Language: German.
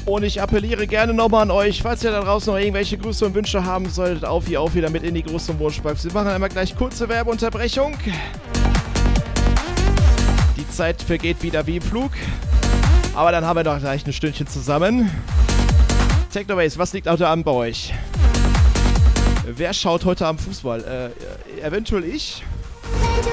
Und ich appelliere gerne nochmal an euch, falls ihr da draußen noch irgendwelche Grüße und Wünsche haben solltet, auf wieder mit in die Gruß- und Wunschbox. Wir machen einmal gleich kurze Werbeunterbrechung. Die Zeit vergeht wieder wie im Flug. Aber dann haben wir doch gleich ein Stündchen zusammen. Technobase, was liegt heute Abend bei euch? Wer schaut heute Abend Fußball? Eventuell ich.